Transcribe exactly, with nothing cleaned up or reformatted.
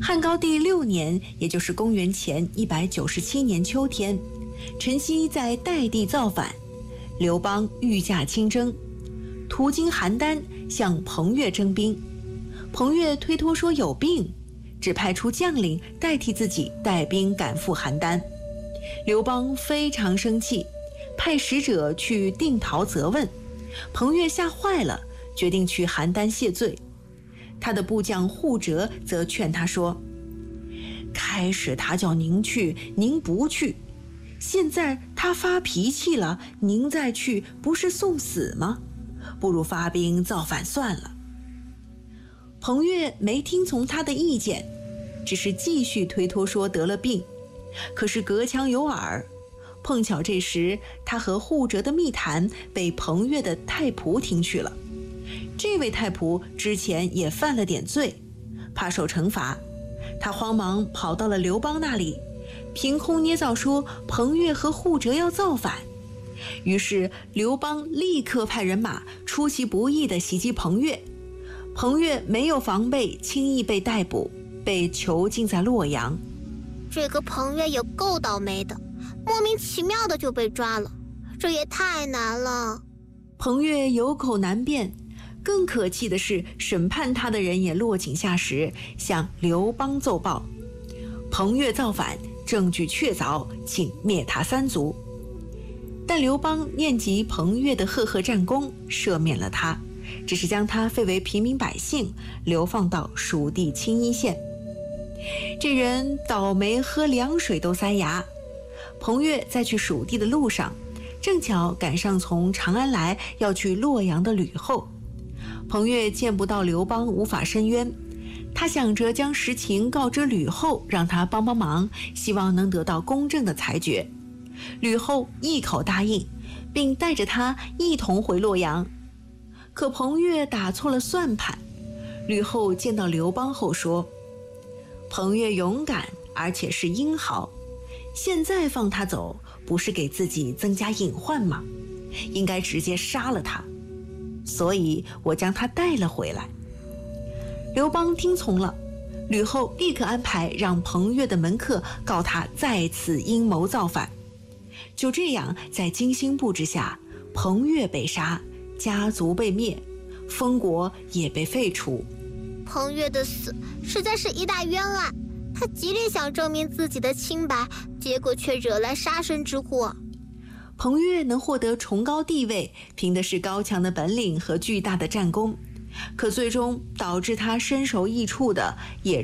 汉高帝六年，也就是公元前一百九十七年秋天，陈豨在代地造反，刘邦御驾亲征，途经邯郸，向彭越征兵。彭越推脱说有病，只派出将领代替自己带兵赶赴邯郸。刘邦非常生气，派使者去定陶责问。彭越吓坏了，决定去邯郸谢罪。他的部将护哲则劝他说，开始他叫您去，您不去，现在他发脾气了，您再去不是送死吗？不如发兵造反算了。彭越没听从他的意见，只是继续推脱说得了病。可是隔墙有耳，碰巧这时他和护哲的密谈被彭越的太仆听去了。这位太仆之前也犯了点罪，怕受惩罚，他慌忙跑到了刘邦那里，凭空捏造说彭越和护哲要造反。于是刘邦立刻派人马出其不意地袭击彭越，彭越没有防备，轻易被逮捕，被囚禁在洛阳。 这个彭越也够倒霉的，莫名其妙的就被抓了，这也太难了。 彭越有口难辩，更可气的是，审判他的人也落井下石，向刘邦奏报，彭越造反，证据确凿，请灭他三族。但刘邦念及彭越的赫赫战功，赦免了他，只是将他废为平民百姓，流放到蜀地青衣县。这人倒霉，喝凉水都塞牙。彭越在去蜀地的路上，正巧赶上从长安来要去洛阳的吕后。彭越见不到刘邦，无法申冤，他想着将实情告知吕后，让他帮帮忙，希望能得到公正的裁决。吕后一口答应，并带着他一同回洛阳。可彭越打错了算盘，吕后见到刘邦后说，彭越勇敢，而且是英豪，现在放他走，不是给自己增加隐患吗？应该直接杀了他，所以我将他带了回来。刘邦听从了，吕后立刻安排让彭越的门客告他再次阴谋造反。就这样，在精心布置下，彭越被杀，家族被灭，封国也被废除。 彭越的死实在是一大冤案，他极力想证明自己的清白，结果却惹来杀身之祸。 彭越能获得崇高地位，凭的是高强的本领和巨大的战功，可最终导致他身首异处的也